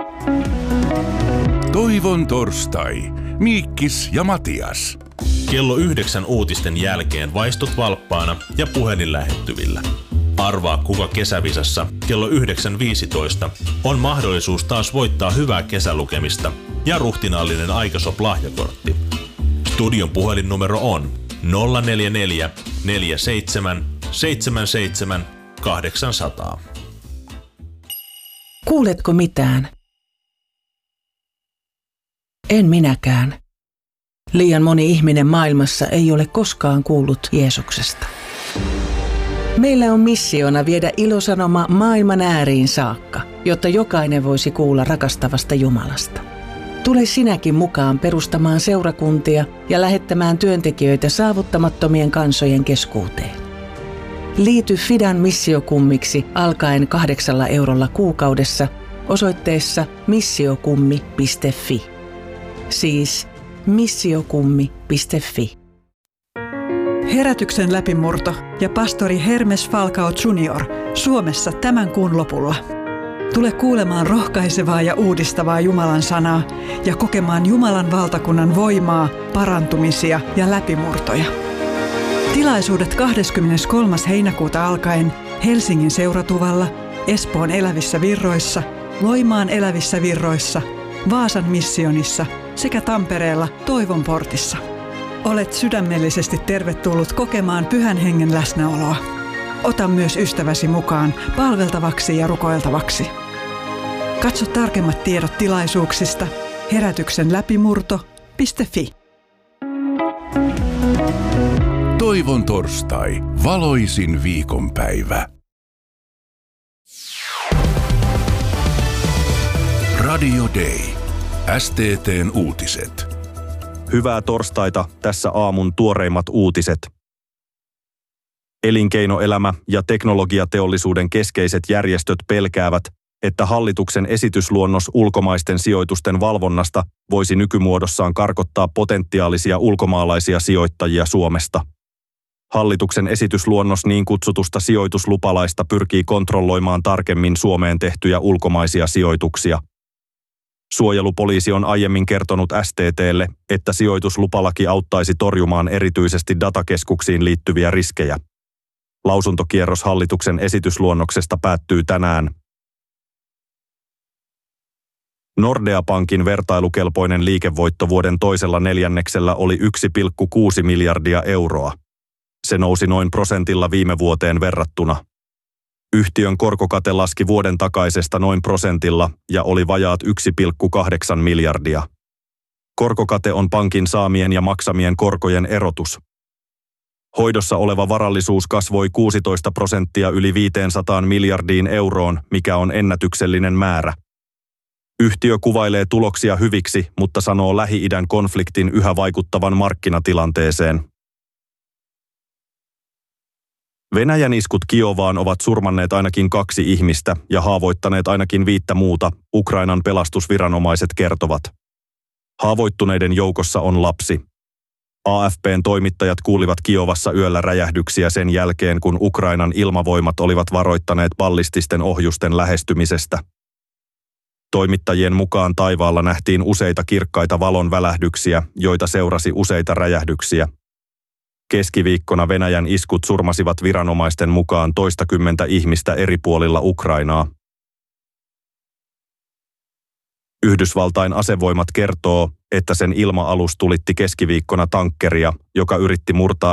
Toivon torstai. Miikkis ja Matias. Kello 9 uutisten jälkeen vaistut valppaana ja puhelin lähettyvillä. Arvaa kuka kesävisassa kello 9.15 on mahdollisuus taas voittaa hyvää kesälukemista ja ruhtinaallinen Aikasop-lahjakortti. Studion puhelinnumero on 044 47 77 800. Kuuletko mitään? En minäkään. Liian moni ihminen maailmassa ei ole koskaan kuullut Jeesuksesta. Meillä on missiona viedä ilosanoma maailman ääriin saakka, jotta jokainen voisi kuulla rakastavasta Jumalasta. Tule sinäkin mukaan perustamaan seurakuntia ja lähettämään työntekijöitä saavuttamattomien kansojen keskuuteen. Liity Fidan missiokummiksi alkaen 8 eurolla kuukaudessa osoitteessa missiokummi.fi. Siis missiokummi.fi. Herätyksen läpimurto ja pastori Hermes Falcao Jr. Suomessa tämän kuun lopulla. Tule kuulemaan rohkaisevaa ja uudistavaa Jumalan sanaa ja kokemaan Jumalan valtakunnan voimaa, parantumisia ja läpimurtoja. Tilaisuudet 23. heinäkuuta alkaen Helsingin Seuratuvalla, Espoon Elävissä Virroissa, Loimaan Elävissä Virroissa, Vaasan missionissa sekä Tampereella Toivon portissa. Olet sydämellisesti tervetullut kokemaan Pyhän Hengen läsnäoloa. Ota myös ystäväsi mukaan palveltavaksi ja rukoiltavaksi. Katso tarkemmat tiedot tilaisuuksista herätyksenläpimurto.fi. Toivon torstai. Valoisin viikonpäivä. Radio Day. STT:n uutiset. Hyvää torstaita, tässä aamun tuoreimmat uutiset. Elinkeinoelämä ja teknologiateollisuuden keskeiset järjestöt pelkäävät, että hallituksen esitysluonnos ulkomaisten sijoitusten valvonnasta voisi nykymuodossaan karkottaa potentiaalisia ulkomaalaisia sijoittajia Suomesta. Hallituksen esitysluonnos niin kutsutusta sijoituslupalaista pyrkii kontrolloimaan tarkemmin Suomeen tehtyjä ulkomaisia sijoituksia. Suojelupoliisi on aiemmin kertonut STT:lle, että sijoituslupalaki auttaisi torjumaan erityisesti datakeskuksiin liittyviä riskejä. Lausuntokierros hallituksen esitysluonnoksesta päättyy tänään. Nordea Pankin vertailukelpoinen liikevoitto vuoden toisella neljänneksellä oli 1,6 miljardia euroa. Se nousi noin prosentilla viime vuoteen verrattuna. Yhtiön korkokate laski vuoden takaisesta noin prosentilla ja oli vajaat 1,8 miljardia. Korkokate on pankin saamien ja maksamien korkojen erotus. Hoidossa oleva varallisuus kasvoi 16% yli 500 miljardiin euroon, mikä on ennätyksellinen määrä. Yhtiö kuvailee tuloksia hyviksi, mutta sanoo Lähi-idän konfliktin yhä vaikuttavan markkinatilanteeseen. Venäjän iskut Kiovaan ovat surmanneet ainakin 2 ihmistä ja haavoittaneet ainakin 5 muuta, Ukrainan pelastusviranomaiset kertovat. Haavoittuneiden joukossa on lapsi. AFP:n toimittajat kuulivat Kiovassa yöllä räjähdyksiä sen jälkeen, kun Ukrainan ilmavoimat olivat varoittaneet ballististen ohjusten lähestymisestä. Toimittajien mukaan taivaalla nähtiin useita kirkkaita valon välähdyksiä, joita seurasi useita räjähdyksiä. Keskiviikkona Venäjän iskut surmasivat viranomaisten mukaan toistakymmentä ihmistä eri puolilla Ukrainaa. Yhdysvaltain asevoimat kertoo, että sen ilma-alus tulitti keskiviikkona tankkeria, joka yritti murtaa